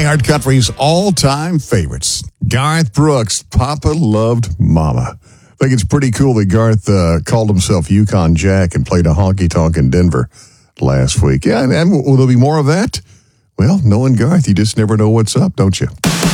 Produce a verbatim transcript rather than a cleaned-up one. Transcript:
iHeart Country's all-time favorites. Garth Brooks, Papa Loved Mama. I think it's pretty cool that Garth uh, called himself Yukon Jack and played a honky-tonk in Denver last week. Yeah, and, and will there be more of that? Well, knowing Garth, you just never know what's up, don't you?